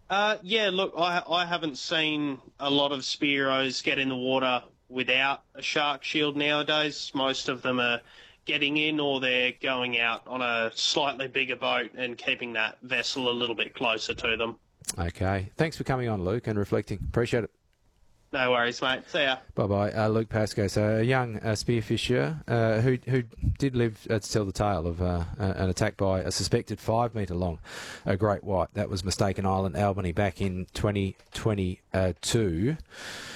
Yeah, look, I haven't seen a lot of Spearos get in the water without a shark shield nowadays. Most of them are getting in or they're going out on a slightly bigger boat and keeping that vessel a little bit closer to them. Okay. Thanks for coming on, Luke, and reflecting. Appreciate it. No worries, mate. See ya. Bye-bye. Luke Pascoe, so a young spearfisher who did live to tell the tale of an attack by a suspected 5-metre long great white. That was Mistaken Island, Albany, back in 2022.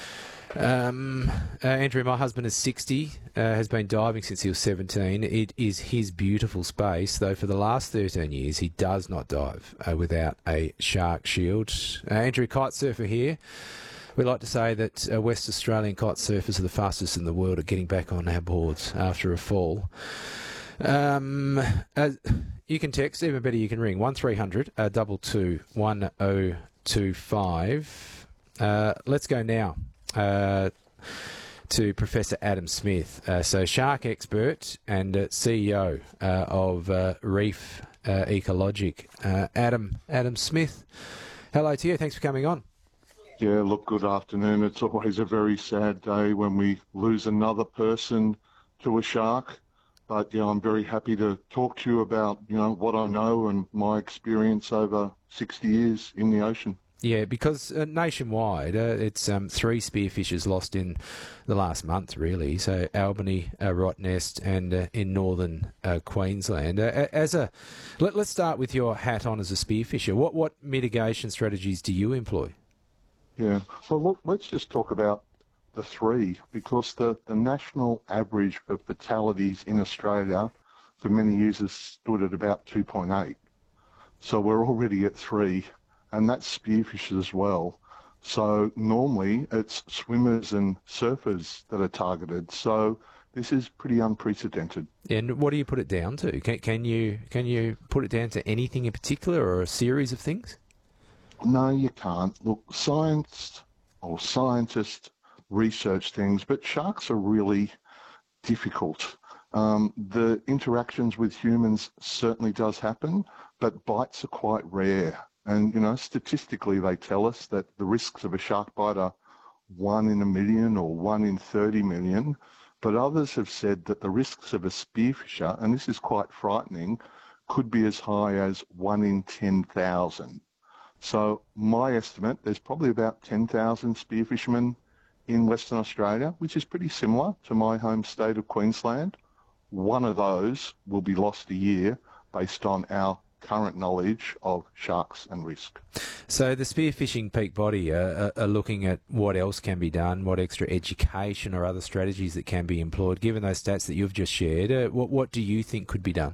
Andrew, my husband is 60, has been diving since he was 17. It is his beautiful space, though for the last 13 years he does not dive without a shark shield. Andrew, kite surfer here. We like to say that West Australian kite surfers are the fastest in the world at getting back on our boards after a fall. You can text, even better you can ring, 1300 222 1025. Let's go now to Professor Adam Smith, so shark expert and CEO of Reef Ecologic. Adam Smith, hello to you, thanks for coming on. Yeah, look, good afternoon. It's always a very sad day when we lose another person to a shark. But, I'm very happy to talk to you about, what I know and my experience over 60 years in the ocean. Yeah, because nationwide, it's 3 spearfishers lost in the last month, really. So Albany, Rottnest, and in northern Queensland. Let's start with your hat on as a spearfisher. What mitigation strategies do you employ? Yeah, well, look, let's just talk about the 3, because the national average of fatalities in Australia for many years has stood at about 2.8. So we're already at 3, and that's spearfishers as well. So normally it's swimmers and surfers that are targeted. So this is pretty unprecedented. And what do you put it down to? Can you put it down to anything in particular or a series of things? No, you can't. Look, science or scientists research things, but sharks are really difficult. The interactions with humans certainly does happen, but bites are quite rare. And, statistically they tell us that the risks of a shark bite are 1 in a million or 1 in 30 million. But others have said that the risks of a spearfisher, and this is quite frightening, could be as high as 1 in 10,000. So my estimate, there's probably about 10,000 spearfishermen in Western Australia, which is pretty similar to my home state of Queensland. One of those will be lost a year based on our current knowledge of sharks and risk. So the spearfishing peak body are looking at what else can be done, what extra education or other strategies that can be employed. Given those stats that you've just shared, what do you think could be done?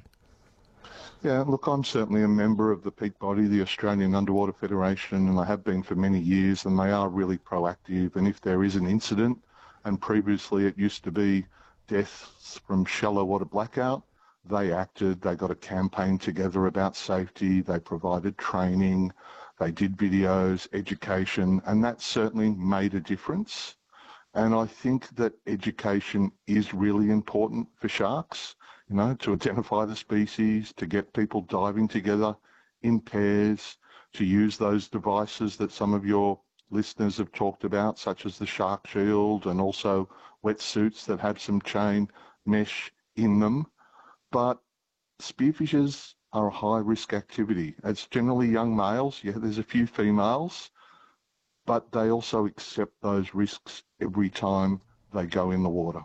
Yeah, look, I'm certainly a member of the peak body, the Australian Underwater Federation, and I have been for many years, and they are really proactive. And if there is an incident, and previously it used to be deaths from shallow water blackout, they acted, they got a campaign together about safety, they provided training, they did videos, education, and that certainly made a difference. And I think that education is really important for sharks. To identify the species, to get people diving together in pairs, to use those devices that some of your listeners have talked about, such as the shark shield and also wetsuits that have some chain mesh in them. But spearfishers are a high-risk activity. It's generally young males. Yeah, there's a few females, but they also accept those risks every time they go in the water.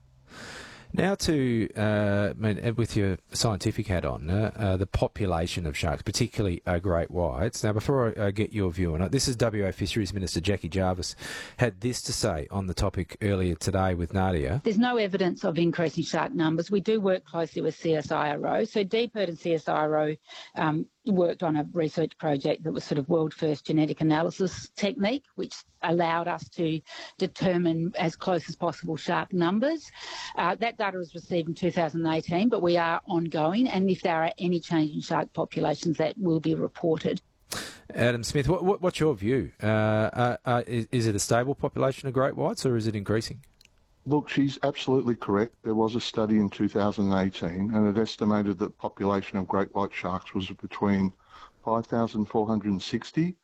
Now to, with your scientific hat on, the population of sharks, particularly great whites. Now, before I get your view on it, this is WA Fisheries Minister Jackie Jarvis had this to say on the topic earlier today with Nadia. There's no evidence of increasing shark numbers. We do work closely with CSIRO. So DPIRD and CSIRO worked on a research project that was sort of world first genetic analysis technique, which allowed us to determine as close as possible shark numbers. That data was received in 2018, but we are ongoing, and if there are any change in shark populations, that will be reported. Adam Smith, what's your view? Is it a stable population of great whites, or is it increasing? Look, she's absolutely correct. There was a study in 2018 and it estimated that the population of great white sharks was between 5,460